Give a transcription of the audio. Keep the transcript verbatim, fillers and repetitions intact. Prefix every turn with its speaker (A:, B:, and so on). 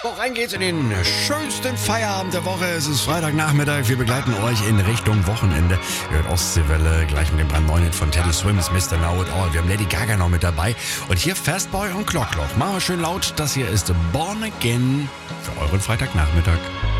A: Rein geht's in den schönsten Feierabend der Woche. Es ist Freitagnachmittag. Wir begleiten euch in Richtung Wochenende. Ihr hört Ostseewelle, gleich mit dem brandneuen Hit von Teddy Swims, Mister Know It All. Wir haben Lady Gaga noch mit dabei. Und hier Fastboy und Clock Clock. Machen wir schön laut. Das hier ist Born Again für euren Freitagnachmittag.